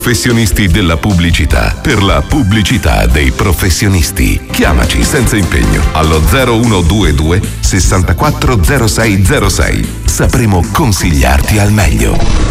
Professionisti della pubblicità, per la pubblicità dei professionisti. Chiamaci senza impegno allo 0122 640606. Sapremo consigliarti al meglio.